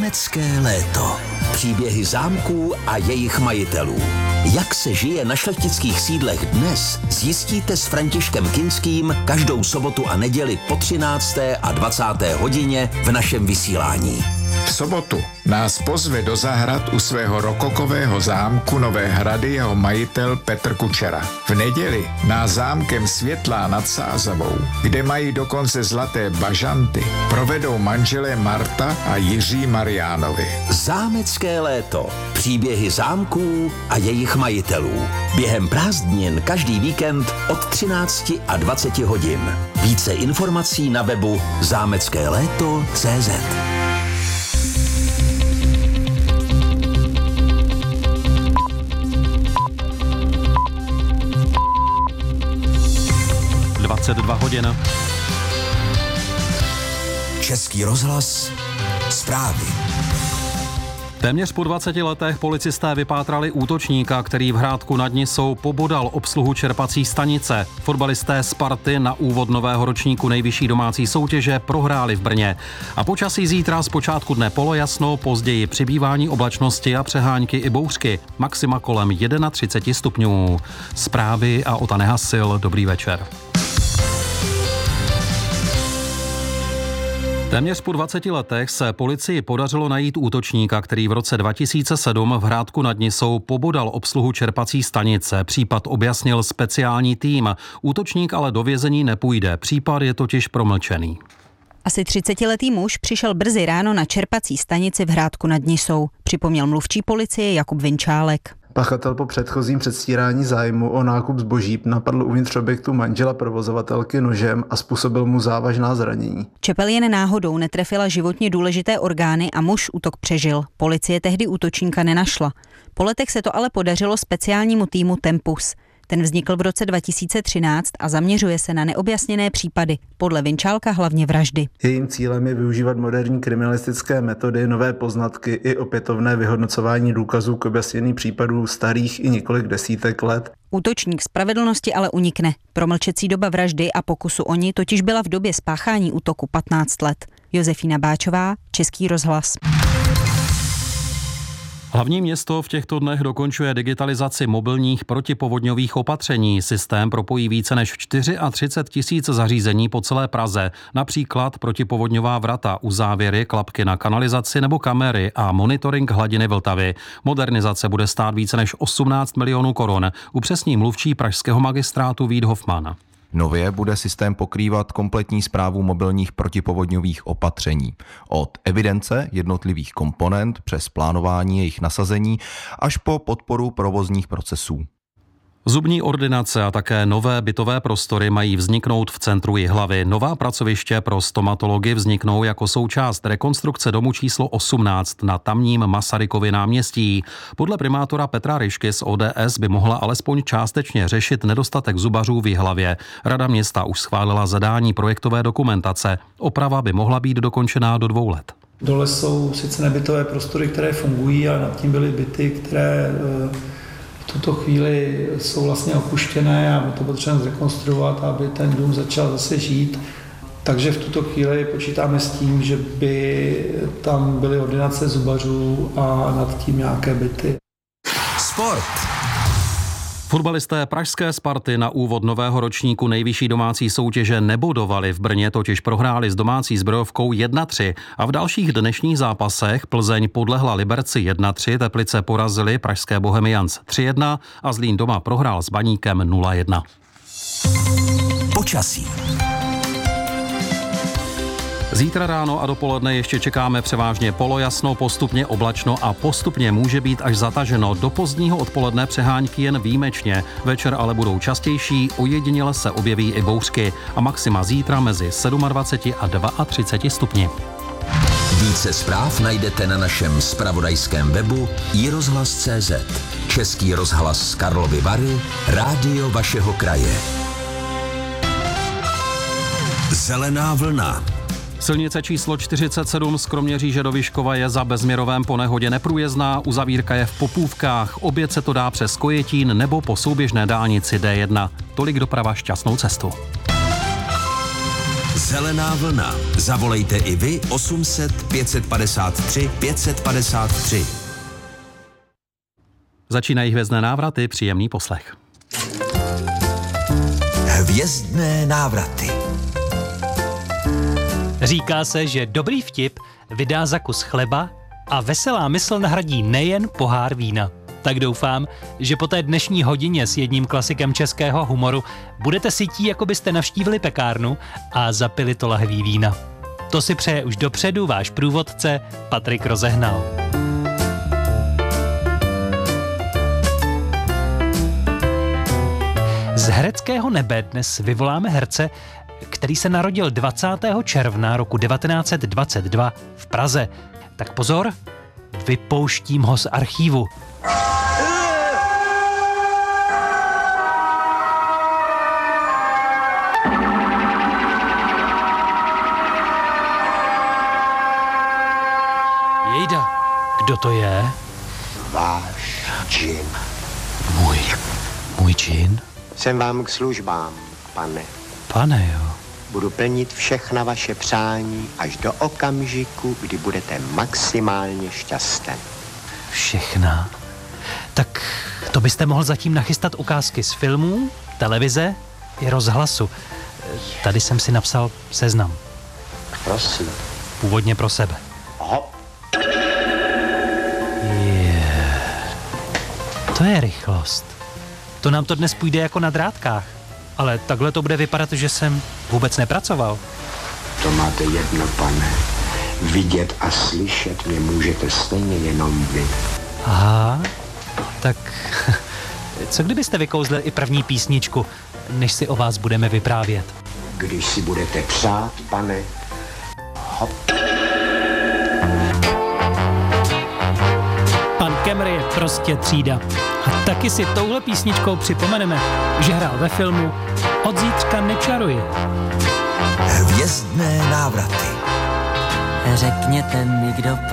Zámecké léto. Příběhy zámků a jejich majitelů. Jak se žije na šlechtických sídlech dnes, zjistíte s Františkem Kinským každou sobotu a neděli po 13. a 20. hodině v našem vysílání. V sobotu nás pozve do zahrad u svého rokokového zámku Nové Hrady jeho majitel Petr Kučera. V neděli nás zámkem Světlá nad Sázavou, kde mají dokonce zlaté bažanty, provedou manželé Marta a Jiří Mariánovi. Zámecké léto. Příběhy zámků a jejich majitelů. Během prázdnin každý víkend od 13 a 20 hodin. Více informací na webu zámeckéléto.cz. hodin. Český rozhlas. Zprávy. Téměř po 20 letech policisté vypátrali útočníka, který v Hrádku nad Nisou pobodal obsluhu čerpací stanice. Fotbalisté Sparty na úvod nového ročníku nejvyšší domácí soutěže prohráli v Brně. A počasí zítra zpočátku dne polojasno, později přibývání oblačnosti a přehánky i bouřky. Maxima kolem 31 stupňů. Zprávy a Ota Nehasil. Dobrý večer. Téměř po 20 letech se policii podařilo najít útočníka, který v roce 2007 v Hrádku nad Nisou pobodal obsluhu čerpací stanice. Případ objasnil speciální tým. Útočník ale do vězení nepůjde. Případ je totiž promlčený. Asi 30letý muž přišel brzy ráno na čerpací stanici v Hrádku nad Nisou, připomněl mluvčí policie Jakub Vinčálek. Pachatel po předchozím předstírání zájmu o nákup zboží napadl uvnitř objektu manžela provozovatelky nožem a způsobil mu závažná zranění. Čepel jen náhodou netrefila životně důležité orgány a muž útok přežil. Policie tehdy útočníka nenašla. Po letech se to ale podařilo speciálnímu týmu Tempus. Ten vznikl v roce 2013 a zaměřuje se na neobjasněné případy, podle Vinčálka hlavně vraždy. Jejím cílem je využívat moderní kriminalistické metody, nové poznatky i opětovné vyhodnocování důkazů k objasnění případů starých i několik desítek let. Útočník spravedlnosti ale unikne. Promlčecí doba vraždy a pokusu o ní totiž byla v době spáchání útoku 15 let. Josefína Báčová, Český rozhlas. Hlavní město v těchto dnech dokončuje digitalizaci mobilních protipovodňových opatření. Systém propojí více než 34 000 zařízení po celé Praze, například protipovodňová vrata, uzávěry, klapky na kanalizaci nebo kamery a monitoring hladiny Vltavy. Modernizace bude stát více než 18 milionů korun, upřesní mluvčí pražského magistrátu Vít Hofman. Nově bude systém pokrývat kompletní správu mobilních protipovodňových opatření. Od evidence jednotlivých komponent přes plánování jejich nasazení až po podporu provozních procesů. Zubní ordinace a také nové bytové prostory mají vzniknout v centru Jihlavy. Nová pracoviště pro stomatology vzniknou jako součást rekonstrukce domu číslo 18 na tamním Masarykově náměstí. Podle primátora Petra Ryšky z ODS by mohla alespoň částečně řešit nedostatek zubařů v Jihlavě. Rada města už schválila zadání projektové dokumentace. Oprava by mohla být dokončená do 2 let. Dole jsou sice nebytové prostory, které fungují, a nad tím byly byty, které v tuto chvíli jsou vlastně opuštěné a my to potřebujeme zrekonstruovat, aby ten dům začal zase žít. Takže v tuto chvíli počítáme s tím, že by tam byly ordinace zubařů a nad tím nějaké byty. Sport. Fotbalisté pražské Sparty na úvod nového ročníku nejvyšší domácí soutěže nebodovali. V Brně totiž prohráli s domácí Zbrojovkou 1-3 a v dalších dnešních zápasech Plzeň podlehla Liberci 1-3, Teplice porazili pražské Bohemians 3-1 a Zlín doma prohrál s Baníkem 0-1. Počasí. Zítra ráno a dopoledne ještě čekáme převážně polojasno, postupně oblačno a postupně může být až zataženo. Do pozdního odpoledne přehánky jen výjimečně. Večer ale budou častější, ojediněle se objeví i bouřky a maxima zítra mezi 27 a 32 stupni. Více zpráv najdete na našem zpravodajském webu iRozhlas.cz. Český rozhlas Karlovy Vary, rádio vašeho kraje. Zelená vlna. Silnice číslo 47 z Kroměříže do Vyškova je za Bezměrovém po nehodě neprůjezdná, uzavírka je v Popůvkách, obět se to dá přes Kojetín nebo po souběžné dálnici D1. Tolik doprava, šťastnou cestu. Zelená vlna. Zavolejte i vy 800 553 553. Začínají hvězdné návraty, příjemný poslech. Hvězdné návraty. Říká se, že dobrý vtip vydá za kus chleba a veselá mysl nahradí nejen pohár vína. Tak doufám, že po té dnešní hodině s jedním klasikem českého humoru budete sytí, jako byste navštívili pekárnu a zapili to lahví vína. To si přeje už dopředu váš průvodce Patrik Rozehnal. Z hereckého nebe dnes vyvoláme herce, který se narodil 20. června roku 1922 v Praze. Tak pozor, vypouštím ho z archívu. Jejda, kdo to je? Váš džin. Můj džin? Jsem vám k službám, pane. Pane, jo. Budu plnit všechna vaše přání až do okamžiku, kdy budete maximálně šťasten. Všechna? Tak to byste mohl zatím nachystat ukázky z filmů, televize i rozhlasu. Tady jsem si napsal seznam. Prosím. Původně pro sebe. Hop. To je rychlost. To nám to dnes půjde jako na drátkách. Ale takhle to bude vypadat, že jsem vůbec nepracoval. To máte jedno, pane. Vidět a slyšet mě můžete stejně jenom vy. Aha, tak co kdybyste vykouzlil i první písničku, než si o vás budeme vyprávět? Když si budete přát, pane. Hop. Pan Kemr je prostě třída. A taky si touhle písničkou připomeneme, že hrál ve filmu Od zítřka nečaruji. Hvězdné návraty. Řekněte mi, kdo